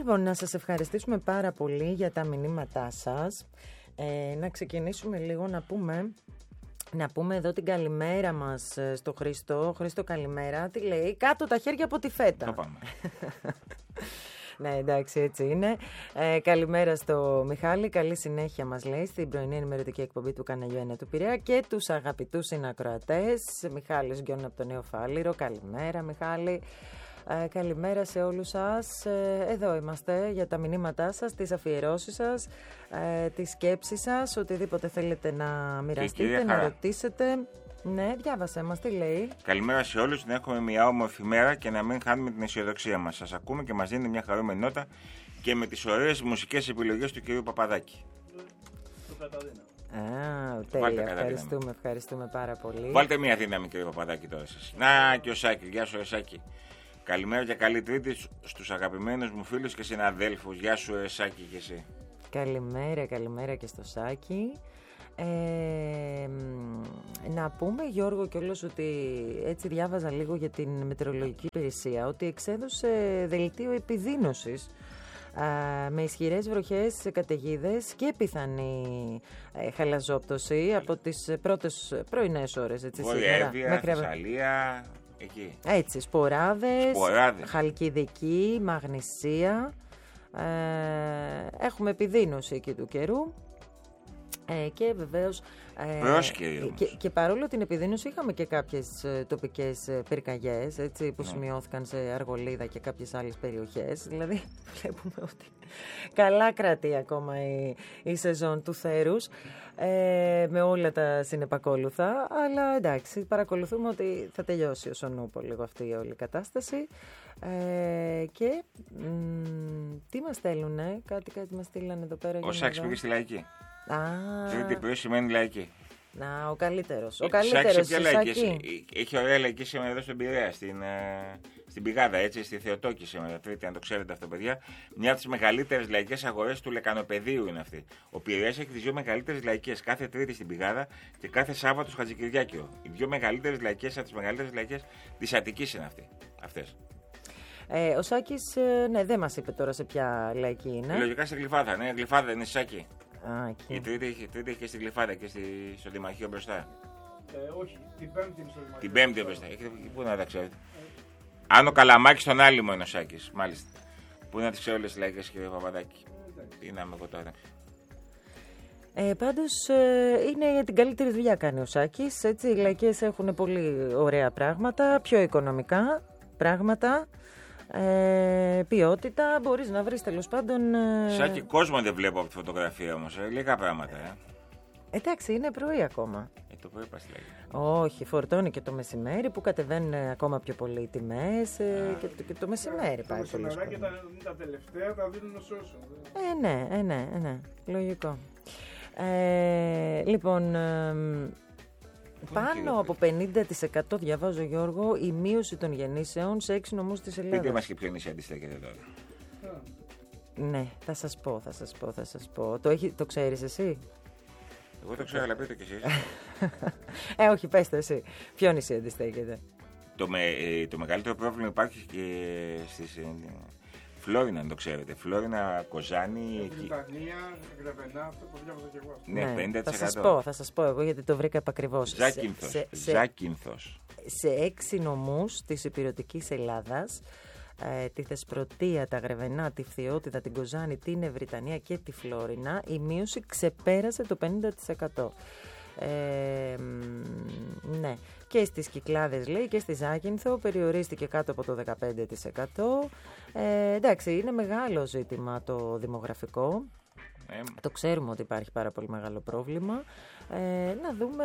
Λοιπόν, να σας ευχαριστήσουμε πάρα πολύ για τα μηνύματά σας. Να ξεκινήσουμε λίγο να πούμε εδώ την καλημέρα μας στο Χρήστο. Χρήστο, καλημέρα. Τι λέει? Κάτω τα χέρια από τη φέτα. Το πάμε. Ναι, εντάξει, έτσι είναι. Καλημέρα στο Μιχάλη. Καλή συνέχεια μας λέει στην πρωινή ενημερωτική εκπομπή του Καναλιού 1 του Πειραιά και τους αγαπητούς συνακροατές. Μιχάλης Γκιόν από το Νέο Φάληρο. Καλημέρα, Μιχάλη. Καλημέρα σε όλους σας. Εδώ είμαστε για τα μηνύματά σας, τις αφιερώσεις σας, τις σκέψεις σας, οτιδήποτε θέλετε να μοιραστείτε, να ρωτήσετε. Ναι, διάβασέ μας, τι λέει. Καλημέρα σε όλους, να έχουμε μια όμορφη μέρα και να μην χάνουμε την αισιοδοξία μας. Σας ακούμε και μας δίνει μια χαρούμενη νότα και με τις ωραίες μουσικές επιλογές του κυρίου Παπαδάκη. Τέλεια, ευχαριστούμε πάρα πολύ. Βάλτε μια δύναμη, κύριε Παπαδάκη, τώρα σας. Να και ο Σάκης, γεια σου, Σάκη. Καλημέρα και καλή Τρίτη στους αγαπημένους μου φίλους και συναδέλφους. Γεια σου, Σάκη, και εσύ. Καλημέρα και στο Σάκη. Να πούμε, Γιώργο, κιόλας ότι έτσι διάβαζα λίγο για την μετεωρολογική υπηρεσία, ότι εξέδωσε δελτίο επιδείνωσης με ισχυρές βροχές, καταιγίδες και πιθανή χαλαζόπτωση από τις πρώτες πρωινές ώρες. Βορειοεύβοια, Θεσσαλία, εκεί. Έτσι, σποράδες. Χαλκιδική, Μαγνησία. Έχουμε επιδείνωση εκεί του καιρού. Και βεβαίως και παρόλο την επιδείνωση είχαμε και κάποιες τοπικές πυρκαγιές, έτσι, που σημειώθηκαν σε Αργολίδα και κάποιες άλλες περιοχές. Δηλαδή βλέπουμε ότι καλά κρατεί ακόμα η σεζόν του θέρους, με όλα τα συνεπακόλουθα, αλλά εντάξει, παρακολουθούμε ότι θα τελειώσει ως ο νούπο λίγο αυτή η όλη κατάσταση. Και τι μας στέλνουνε, κάτι μας στείλανε εδώ πέρα. Ο Σάκης πήγε στη Λαϊκή. Τρίτη πρωί σημαίνει Λαϊκή. Ο καλύτερος. Έχει ωραία Λαϊκή σήμερα εδώ στον Πειραιά, στην Πηγάδα, έτσι, στη Θεοτόκη σήμερα. Τρίτη, αν το ξέρετε αυτό, παιδιά. Μια από τις μεγαλύτερες λαϊκές αγορές του Λεκανοπεδίου είναι αυτή. Ο Πειραιάς έχει τις δύο μεγαλύτερες λαϊκές, κάθε Τρίτη στην Πηγάδα και κάθε Σάββατο στο Χατζικυριάκιο. Οι δύο μεγαλύτερες λαϊκές από τις μεγαλύτερες λαϊκές της Αττικής είναι αυτές. Ο Σάκης, ναι, δεν μας είπε τώρα σε ποια λαϊκή είναι. Λογικά στη Γλυφάδα, ναι, Γλυφάδα είναι Σάκη. Η Τρίτη έχει στη Γλυφάδα και στο Δημαρχείο μπροστά. Όχι, την Πέμπτη είναι στο Δημαρχείο. Την Πέμπτη μπροστά. Πού να τα ξέρετε. Άνω Καλαμάκη στον Άλυμο είναι ο Σάκης, μάλιστα. Πού να τις ξέρω όλες τις λαϊκές, κύριε Παπαδάκη. Τι να είμαι εγώ τώρα. Πάντως είναι για την καλύτερη δουλειά κάνει ο Σάκης. Έτσι, οι λαϊκές έχουν πολύ ωραία πράγματα, πιο οικονομικά πράγματα. Ποιότητα, μπορείς να βρεις τέλος πάντων. Σάκη, κόσμο δεν βλέπω από τη φωτογραφία όμως. Λίγα πράγματα. Εντάξει, είναι πρωί ακόμα. Το πρωί πας λέει. Όχι, φορτώνει και το μεσημέρι που κατεβαίνουν ακόμα πιο πολύ οι τιμές. Και το μεσημέρι πάει πολύ. Τα μεσημεράκια τα τελευταία τα δίνουν ως όσο. Ναι, λογικό. Λοιπόν. Πάνω από 50% διαβάζω, Γιώργο, η μείωση των γεννήσεων σε 6 νομούς της Ελλάδας. Πείτε μας και ποιο νησί αντιστέκεται τώρα. Ναι, θα σας πω. Το ξέρεις εσύ? Εγώ το ξέρω, αλλά πείτε κι εσείς. Όχι, πες το εσύ. Ποιο νησί αντιστέκεται? Το μεγαλύτερο πρόβλημα υπάρχει και στις Φλόρινα, αν το ξέρετε. Φλόρινα, Κοζάνη. Βρυτανία, Γρεβενά, αυτό που διάβαζα και εγώ. Ναι, 50%. Θα σας πω εγώ, γιατί το βρήκα επακριβώς. Ζάκυνθος. Σε 6 νομούς της υπηρετικής Ελλάδας, τη Θεσπρωτεία, τα Γρεβενά, τη Φθιώτιδα, την Κοζάνη, την Ευρυτανία και τη Φλόρινα, η μείωση ξεπέρασε το 50%. Ναι. Και στις Κυκλάδες, λέει, και στη Ζάκυνθο περιορίστηκε κάτω από το 15%. Εντάξει, είναι μεγάλο ζήτημα το δημογραφικό. Το ξέρουμε ότι υπάρχει πάρα πολύ μεγάλο πρόβλημα. Να δούμε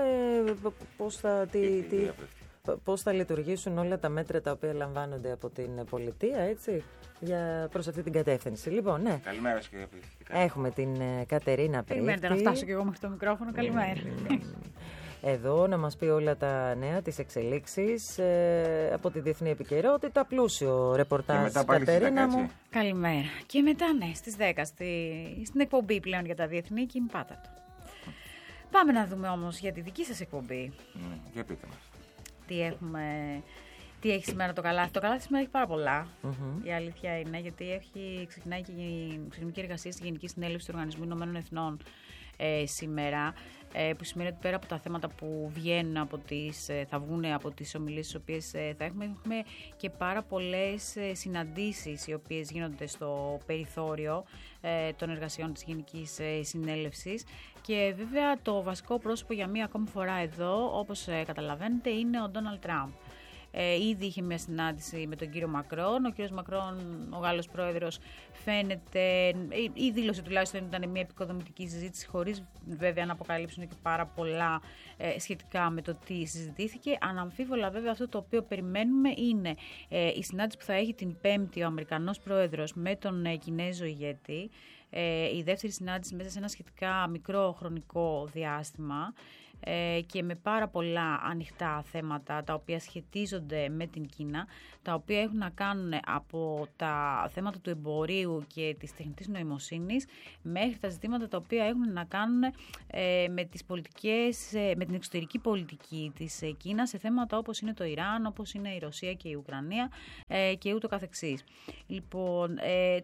πώς θα λειτουργήσουν όλα τα μέτρα τα οποία λαμβάνονται από την πολιτεία, έτσι, προς αυτή την κατεύθυνση. Λοιπόν, ναι. Καλημέρα, κύριε. Έχουμε την Κατερίνα Πρίφτη. Περιμένετε να φτάσω και εγώ μέχρι το μικρόφωνο. Καλημέρα. Εδώ να μας πει όλα τα νέα, τις εξελίξεις από τη διεθνή επικαιρότητα. Πλούσιο ρεπορτάζ, Κατερίνα μου. Καλημέρα. Και μετά, ναι, στις 10 στην εκπομπή πλέον για τα διεθνή και ημπάτατο. Πάμε να δούμε όμως για τη δική σας εκπομπή. Για πείτε μας. Τι Τι έχει σήμερα το καλάθι? Το καλάθι σήμερα έχει πάρα πολλά. Η αλήθεια είναι, γιατί ξεκινάει και η εξωτερική εργασία στη Γενική Συνέλευση του Οργανισμού Ηνωμένων Εθνών σήμερα, που σημαίνει ότι πέρα από τα θέματα που βγαίνουν θα βγουν από τις ομιλίες τις οποίες θα έχουμε και πάρα πολλές συναντήσεις οι οποίες γίνονται στο περιθώριο των εργασιών της Γενικής Συνέλευσης. Και βέβαια το βασικό πρόσωπο για μία ακόμη φορά εδώ, όπως καταλαβαίνετε, είναι ο Ντόναλντ Τραμπ. Ήδη είχε μια συνάντηση με τον κύριο Μακρόν. Ο κύριος Μακρόν, ο Γάλλος πρόεδρος, φαίνεται, η δήλωση τουλάχιστον ήταν μια επικοδομητική συζήτηση, χωρίς βέβαια να αποκαλύψουν και πάρα πολλά σχετικά με το τι συζητήθηκε. Αναμφίβολα βέβαια αυτό το οποίο περιμένουμε είναι η συνάντηση που θα έχει την Πέμπτη ο Αμερικανός πρόεδρος με τον Κινέζο ηγέτη. Η δεύτερη συνάντηση μέσα σε ένα σχετικά μικρό χρονικό διάστημα και με πάρα πολλά ανοιχτά θέματα τα οποία σχετίζονται με την Κίνα, τα οποία έχουν να κάνουν από τα θέματα του εμπορίου και της τεχνητής νοημοσύνης μέχρι τα ζητήματα τα οποία έχουν να κάνουν με τις πολιτικές, με την εξωτερική πολιτική της Κίνας σε θέματα όπως είναι το Ιράν, όπως είναι η Ρωσία και η Ουκρανία και ούτω καθεξής. Λοιπόν,